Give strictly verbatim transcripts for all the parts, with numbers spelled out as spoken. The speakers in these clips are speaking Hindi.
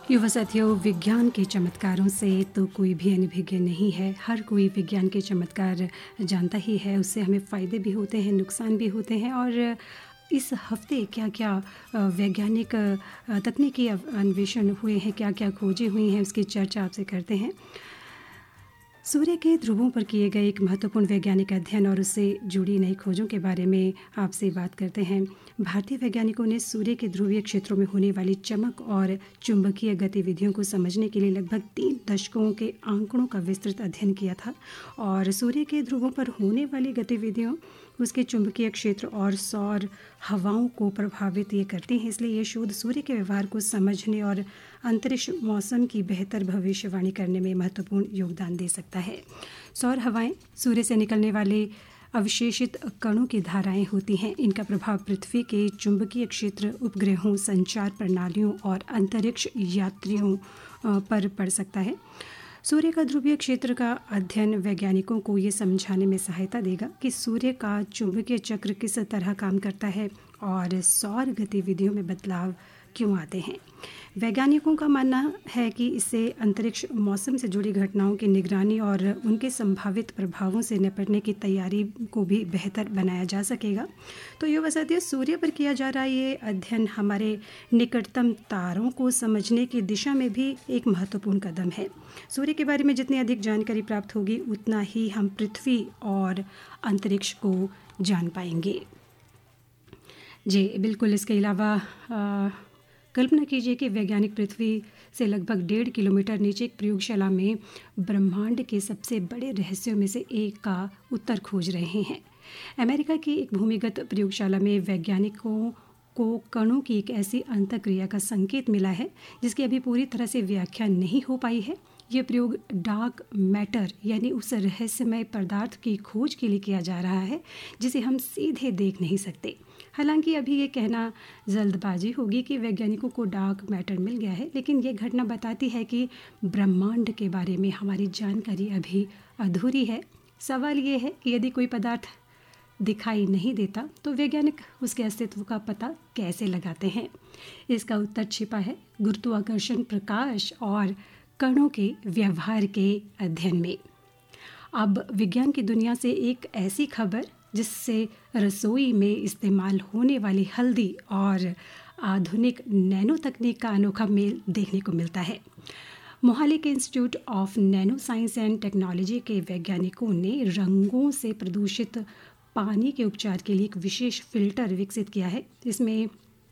युवा साथियों, विज्ञान के चमत्कारों से तो कोई भी अनभिज्ञ नहीं है। हर कोई विज्ञान के चमत्कार जानता ही है। उससे हमें फ़ायदे भी होते हैं, नुकसान भी होते हैं। और इस हफ्ते क्या-क्या अ, वैज्ञानिक अ, तकनीकी अव अन्वेषण हुए हैं, क्या-क्या खोजें हुई हैं, उसकी चर्चा आपसे करते हैं। सूर्य के ध्रुवों पर किए गए एक महत्वपूर्ण वैज्ञानिक अध्ययन और उससे जुड़ी नई खोजों के बारे में आपसे बात करते हैं। भारतीय वैज्ञानिकों ने सूर्य के ध्रुवीय क्षेत्रों में होने वाली चमक और चुंबकीय गतिविधियों को समझने के लिए लगभग तीन दशकों के आंकड़ों का विस्तृत अध्ययन किया था। और सूर्य के ध्रुवों पर होने वाली गतिविधियों, उसके चुंबकीय क्षेत्र और सौर हवाओं को प्रभावित ये करती हैं। इसलिए ये शोध सूर्य के व्यवहार को समझने और अंतरिक्ष मौसम की बेहतर भविष्यवाणी करने में महत्वपूर्ण योगदान दे सकता है। सौर हवाएं सूर्य से निकलने वाले अवशेषित कणों की धाराएं होती हैं। इनका प्रभाव पृथ्वी के चुंबकीय क्षेत्र, उपग्रहों, संचार प्रणालियों और अंतरिक्ष यात्रियों अ, पर पड़ सकता है। सूर्य का ध्रुवीय क्षेत्र का अध्ययन वैज्ञानिकों को ये समझाने में सहायता देगा कि सूर्य का चुंबकीय चक्र किस तरह काम करता है और सौर गतिविधियों में बदलाव क्यों आते हैं। वैज्ञानिकों का मानना है कि इससे अंतरिक्ष मौसम से जुड़ी घटनाओं की निगरानी और उनके संभावित प्रभावों से निपटने की तैयारी को भी बेहतर बनाया जा सकेगा। तो युवा साथियों, सूर्य पर किया जा रहा ये अध्ययन हमारे निकटतम तारों को समझने की दिशा में भी एक महत्वपूर्ण कदम है। सूर्य के बारे में जितनी अधिक जानकारी प्राप्त होगी, उतना ही हम पृथ्वी और अंतरिक्ष को जान पाएंगे। जी बिल्कुल। इसके अलावा आ, कल्पना कीजिए कि वैज्ञानिक पृथ्वी से लगभग डेढ़ किलोमीटर नीचे एक प्रयोगशाला में ब्रह्मांड के सबसे बड़े रहस्यों में से एक का उत्तर खोज रहे हैं। अमेरिका की एक भूमिगत प्रयोगशाला में वैज्ञानिकों को कणों की एक ऐसी अंतःक्रिया का संकेत मिला है जिसकी अभी पूरी तरह से व्याख्या नहीं हो पाई है। ये प्रयोग डार्क मैटर यानी उस रहस्यमय पदार्थ की खोज के लिए किया जा रहा है जिसे हम सीधे देख नहीं सकते। हालांकि अभी ये कहना जल्दबाजी होगी कि वैज्ञानिकों को डार्क मैटर मिल गया है, लेकिन ये घटना बताती है कि ब्रह्मांड के बारे में हमारी जानकारी अभी अधूरी है। सवाल ये है कि यदि कोई पदार्थ दिखाई नहीं देता तो वैज्ञानिक उसके अस्तित्व का पता कैसे लगाते हैं। इसका उत्तर छिपा है गुरुत्वाकर्षण, प्रकाश और कणों के व्यवहार के अध्ययन में। अब विज्ञान की दुनिया से एक ऐसी खबर जिससे रसोई में इस्तेमाल होने वाली हल्दी और आधुनिक नैनो तकनीक का अनोखा मेल देखने को मिलता है। मोहाली के institute of nano science and technology के वैज्ञानिकों ने रंगों से प्रदूषित पानी के उपचार के लिए एक विशेष फिल्टर विकसित किया है। इसमें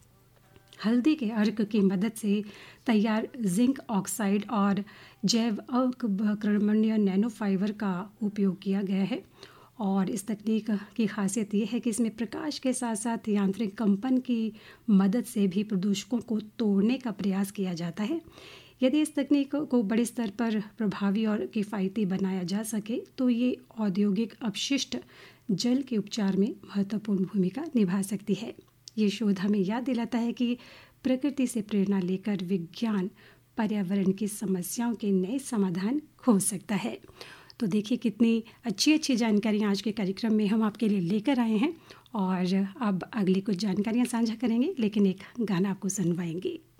हल्दी के अर्क की मदद से तैयार जिंक ऑक्साइड और जैव अवक्रमणीय नैनो फाइबर का उपयोग किया गया है। और इस तकनीक की खासियत ये है कि इसमें प्रकाश के साथ साथ यांत्रिक कंपन की मदद से भी प्रदूषकों को तोड़ने का प्रयास किया जाता है। यदि इस तकनीक को बड़े स्तर पर प्रभावी और किफ़ायती बनाया जा सके तो ये औद्योगिक अपशिष्ट जल के उपचार में महत्वपूर्ण भूमिका निभा सकती है। ये शोध हमें याद दिलाता है कि प्रकृति से प्रेरणा लेकर विज्ञान पर्यावरण की समस्याओं के नए समाधान खोज सकता है। तो देखिए कितनी अच्छी अच्छी जानकारियाँ आज के कार्यक्रम में हम आपके लिए लेकर आए हैं। और अब अगली कुछ जानकारियाँ साझा करेंगे, लेकिन एक गाना आपको सुनवाएंगे।